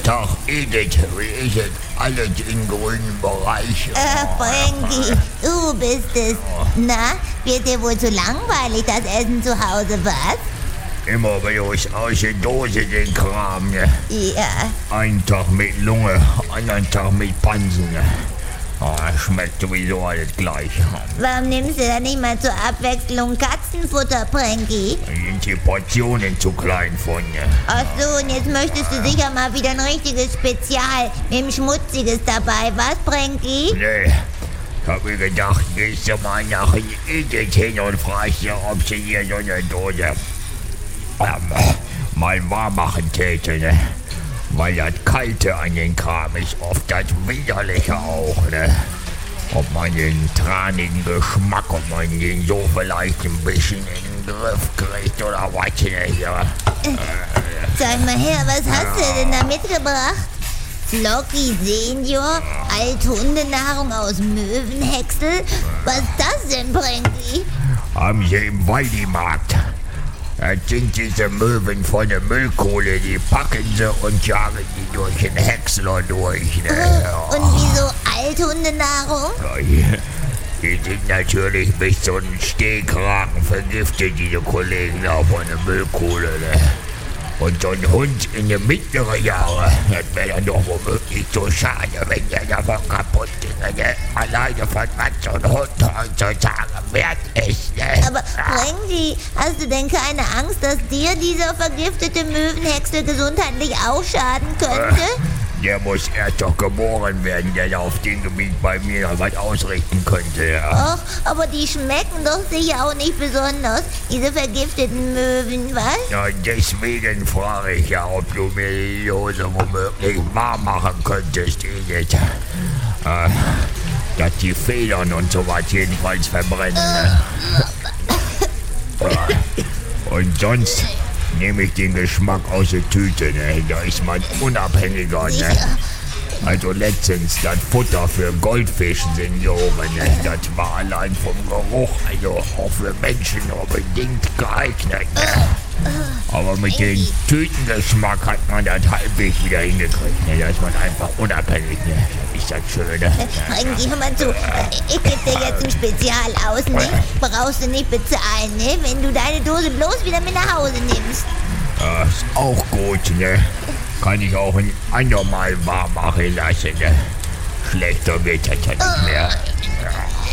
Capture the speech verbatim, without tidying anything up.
Tag, Edith, wie ist es? Alles im grünen Bereich. Äh, Frankie, du bist es. Na, wird dir wohl zu langweilig, das Essen zu Hause, was? Immer bloß aus der Dose den Kram, ne? Ja. Einen Tag mit Lunge, anderen Tag mit Pansen, ne? Oh, schmeckt sowieso alles gleich. Warum nimmst du dann nicht mal zur Abwechslung Katzenfutter, Frankie? Da sind die Portionen zu klein von, ne? Ach so, und jetzt möchtest du sicher mal wieder ein richtiges Spezial mit dem Schmutziges dabei, was, Frankie? Nee, ich hab mir gedacht, gehst du mal nach Edith hin und fragst sie, ob sie hier so eine Dose ähm, mal warm machen täte, ne? Weil das Kalte an den Kram ist oft das Widerliche auch, ne? Ob man den tranigen Geschmack, ob man den so vielleicht ein bisschen in den Griff kriegt oder was, ne? Ja. Sag mal her, was hast du denn da mitgebracht? Flocky Senior, Althundenahrung aus Möwenhäcksel? Was ist das denn, Frankie? Haben sie im Waldimarkt. Das sind diese Möwen von der Müllkohle, die packen sie und jagen die durch den Häcksler durch. Ne? Und wieso Althundenahrung? Die sind natürlich bis zu den Stehkragen vergiftet, diese Kollegen da von der Müllkohle. Ne? Und so ein Hund in den mittleren Jahren, das wäre dann doch womöglich so schade, wenn der davon kaputt ginge. Ne? Alleine von was so ein Hund heutzutage wert ist. Ne? Aber Frankie, hast du denn keine Angst, dass dir dieser vergiftete Möwenhäcksel gesundheitlich auch schaden könnte? Der muss erst doch geboren werden, der auf dem Gebiet bei mir noch was ausrichten könnte. Ja. Och, aber die schmecken doch sicher auch nicht besonders, diese vergifteten Möwen, was? Ja, deswegen frage ich ja, ob du mir die Hose womöglich warm machen könntest, Edith. Äh, dass die Federn und sowas jedenfalls verbrennen. Ne? Und sonst nehme ich den Geschmack aus der Tüte, ne? Da ist man unabhängiger, ne? Also letztens das Futter für Goldfischsenioren, ne? Das war allein vom Geruch, also auch für Menschen unbedingt geeignet, ne? Aber mit dem Tütengeschmack hat man das halbwegs wieder hingekriegt, ne? Da ist man einfach unabhängig, ne? Das ist das Schöne. Frankie, hör mal zu, ich gebe dir jetzt ein Spezial aus, ne? Brauchst du nicht bezahlen, ne? Wenn du deine Dose bloß wieder mit nach Hause nimmst. Ja, ist auch gut, ne? Kann ich auch ein andermal warm machen lassen, ne? Schlechter wird das ja nicht mehr. Ja.